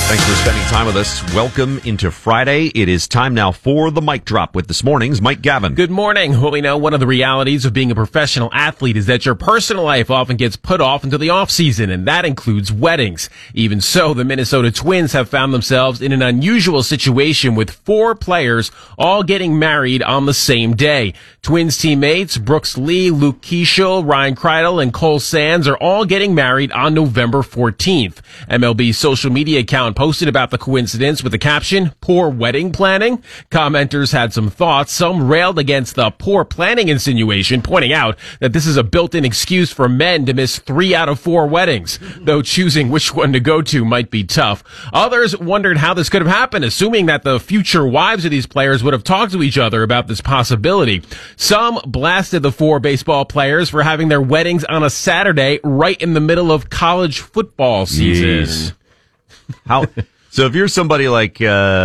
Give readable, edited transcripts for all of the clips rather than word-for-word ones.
Thanks for spending time with us. Welcome into Friday. It is time now for the Mic Drop with this morning's Mike Gavin. Good morning. Well, we know one of the realities of being a professional athlete is that your personal life often gets put off until the off season, and that includes weddings. Even so, the Minnesota Twins have found themselves in an unusual situation with 4 players all getting married on the same day. Twins teammates Brooks Lee, Luke Keeschel, Ryan Kreidel, and Cole Sands are all getting married on November 14th. MLB's social media account posted about the coincidence with the caption, "Poor wedding planning." Commenters had some thoughts. Some railed against the poor planning insinuation, pointing out that this is a built-in excuse for men to miss 3 out of 4 weddings, though choosing which one to go to might be tough. Others wondered how this could have happened, assuming that the future wives of these players would have talked to each other about this possibility. Some blasted the 4 baseball players for having their weddings on a Saturday right in the middle of college football season. Jeez. How? So if you're somebody like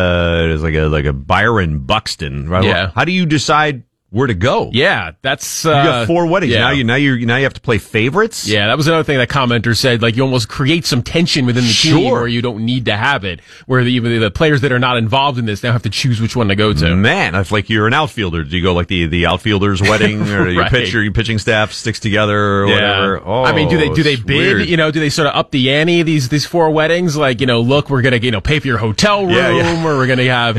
like a Byron Buxton, right? Yeah. How do you decide where to go? Yeah, that's You got 4 weddings. yeah. Now you have to play favorites. Yeah, that was another thing that commenter said. Like, you almost create some tension within the team where you don't need to have it. Where even the players that are not involved in this now have to choose which one to go to. Man, if like you're an outfielder, do you go like the outfielder's wedding, or your Right. your pitching staff sticks together, or whatever? Oh, I mean, do they it's bid? weird. You know, do they sort of up the ante these 4 weddings? Like, look, we're gonna pay for your hotel room, Yeah. or we're gonna have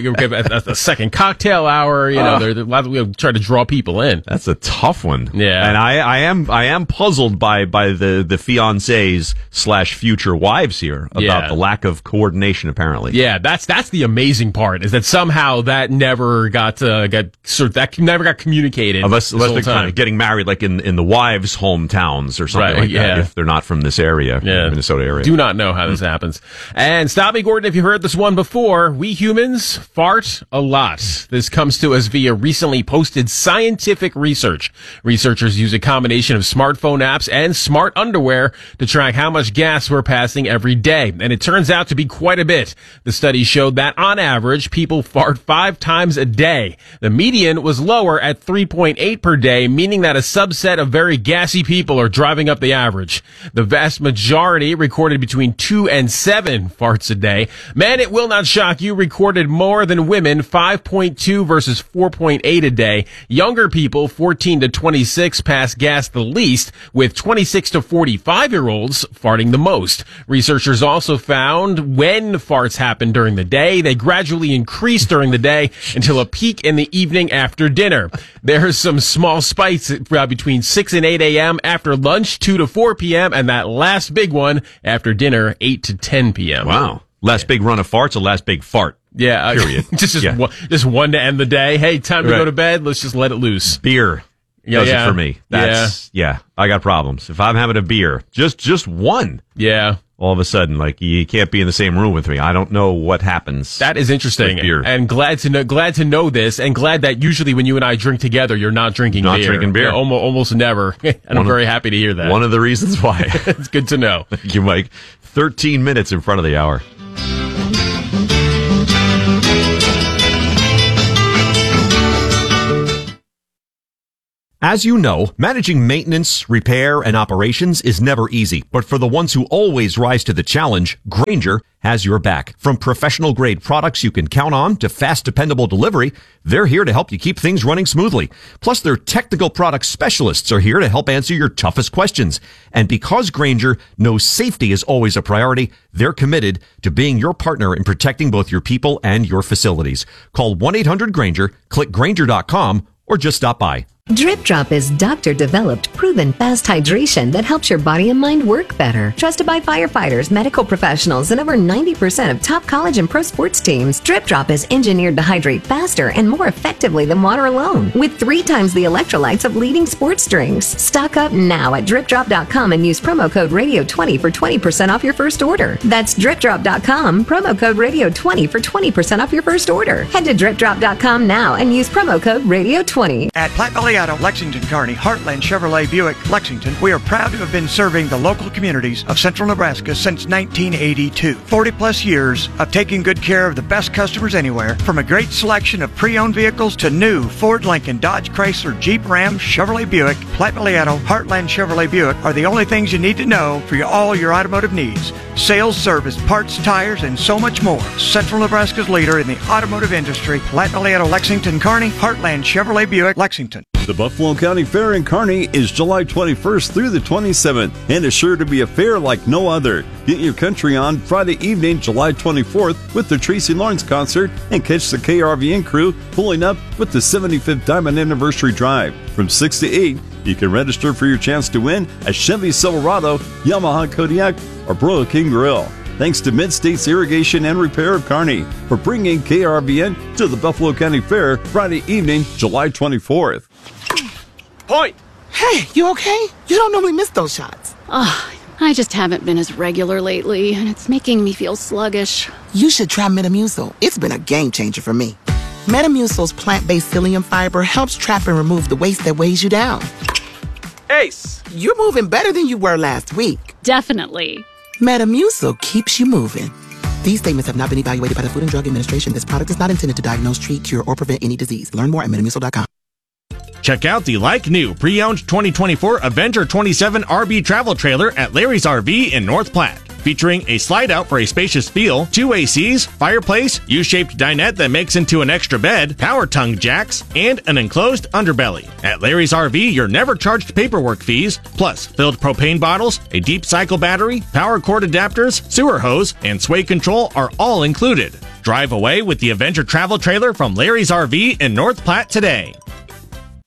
a second cocktail hour. They're a lot of try to draw people in. That's a tough one. Yeah. And I am puzzled by the fiancés / future wives here about the lack of coordination, apparently. Yeah, that's the amazing part, is that somehow that never got communicated. Unless this whole they're kind time. of getting married like in the wives' hometowns or something Right, like that, yeah. if they're not from this area, Minnesota area. Do not know how this happens. And stop me, Gordon, if you heard this one before. We humans fart a lot. This comes to us via recently posted scientific research. Researchers use a combination of smartphone apps and smart underwear to track how much gas we're passing every day. And it turns out to be quite a bit. The study showed that on average, people fart 5 times a day. The median was lower at 3.8 per day, meaning that a subset of very gassy people are driving up the average. The vast majority recorded between 2 and 7 farts a day. Men, it will not shock you, recorded more than women, 5.2 versus 4.8 a day. Younger people, 14 to 26, pass gas the least, with 26 to 45-year-olds farting the most. Researchers also found when farts happen during the day, they gradually increase during the day until a peak in the evening after dinner. There's some small spikes between 6 and 8 a.m. after lunch, 2 to 4 p.m., and that last big one after dinner, 8 to 10 p.m. Wow. Last big run of farts, a last big fart. Yeah. Period. just one to end the day. Hey, time to go to bed. Let's just let it loose. Beer does it for me. That's, I got problems. If I'm having a beer, just one. Yeah. All of a sudden, like, you can't be in the same room with me. I don't know what happens. That is interesting. With beer. And glad to know this, and glad that usually when you and I drink together, you're not drinking beer. Not drinking beer. Yeah, almost never. And I'm very happy to hear that. One of the reasons why. It's good to know. Thank you, Mike. 13 minutes in front of the hour. As you know, managing maintenance, repair, and operations is never easy. But for the ones who always rise to the challenge, Grainger has your back. From professional-grade products you can count on to fast, dependable delivery, they're here to help you keep things running smoothly. Plus, their technical product specialists are here to help answer your toughest questions. And because Grainger knows safety is always a priority, they're committed to being your partner in protecting both your people and your facilities. Call 1-800-GRAINGER, click Grainger.com, or just stop by. Drip Drop is doctor-developed, proven fast hydration that helps your body and mind work better. Trusted by firefighters, medical professionals, and over 90% of top college and pro sports teams, Drip Drop is engineered to hydrate faster and more effectively than water alone, with 3 times the electrolytes of leading sports drinks. Stock up now at DripDrop.com and use promo code Radio20 for 20% off your first order. That's DripDrop.com, promo code Radio20 for 20% off your first order. Head to DripDrop.com now and use promo code Radio20. At Platte Valley Leato, Lexington Kearney, Heartland Chevrolet Buick, Lexington, we are proud to have been serving the local communities of central Nebraska since 1982. 40 plus years of taking good care of the best customers anywhere, from a great selection of pre-owned vehicles to new Ford, Lincoln, Dodge, Chrysler, Jeep, Ram, Chevrolet Buick, Platte Leato, Heartland Chevrolet Buick are the only things you need to know for all your automotive needs. Sales, service, parts, tires, and so much more. Central Nebraska's leader in the automotive industry, Platte Leato, Lexington, Kearney, Heartland Chevrolet Buick, Lexington. The Buffalo County Fair in Kearney is July 21st through the 27th and is sure to be a fair like no other. Get your country on Friday evening, July 24th with the Tracy Lawrence concert and catch the KRVN crew pulling up with the 75th Diamond Anniversary Drive. From 6 to 8, you can register for your chance to win a Chevy Silverado, Yamaha Kodiak, or Burro King Grill. Thanks to Mid-States Irrigation and Repair of Kearney for bringing KRVN to the Buffalo County Fair Friday evening, July 24th. Point! Hey, you okay? You don't normally miss those shots. I just haven't been as regular lately, and it's making me feel sluggish. You should try Metamucil. It's been a game changer for me. Metamucil's plant-based psyllium fiber helps trap and remove the waste that weighs you down. Ace! You're moving better than you were last week. Definitely. Metamucil keeps you moving. These statements have not been evaluated by the Food and Drug Administration. This product is not intended to diagnose, treat, cure, or prevent any disease. Learn more at metamucil.com. Check out the like-new pre-owned 2024 Avenger 27 RB travel trailer at Larry's RV in North Platte. Featuring a slide-out for a spacious feel, 2 ACs, fireplace, U-shaped dinette that makes into an extra bed, power tongue jacks, and an enclosed underbelly. At Larry's RV, you're never charged paperwork fees, plus filled propane bottles, a deep cycle battery, power cord adapters, sewer hose, and sway control are all included. Drive away with the Avenger travel trailer from Larry's RV in North Platte today.